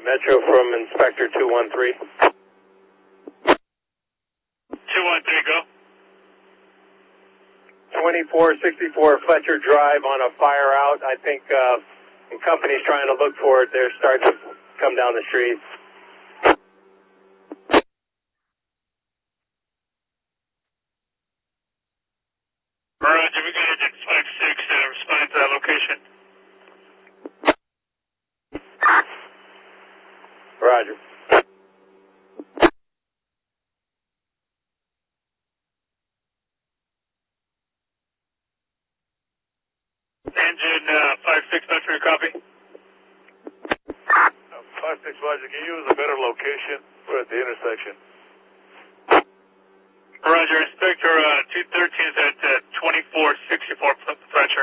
Metro from Inspector 213. 213, go. 2464 Fletcher Drive on a fire out. I think the company's trying to look for it. They're starting to come down the street. Roger, we got Agent 56 responding to that location. Roger. Engine 56 Metro, copy. 56 Roger, can you use a better location? We're at the intersection. Roger, Inspector 213 is at 2464 Fletcher.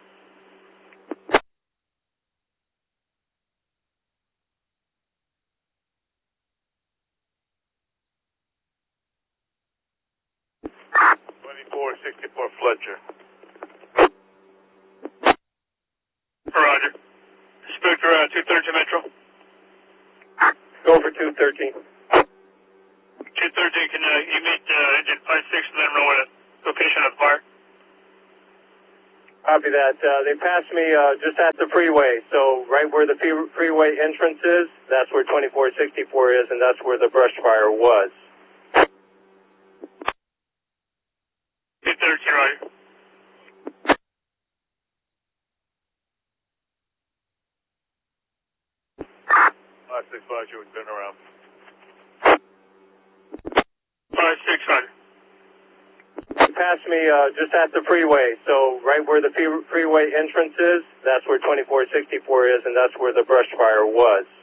Fletcher. Roger. Inspector 213 Metro. Go for 213. 213, can you meet Engine 56 and let them know what the location of the fire? Copy that. They passed me just at the freeway, so right where the freeway entrance is, that's where 2464 is, and that's where the brush fire was. 213, Roger. Roger, we turn around. 56, Roger. They passed me just at the freeway, so right where the freeway entrance is, that's where 2464 is, and that's where the brush fire was.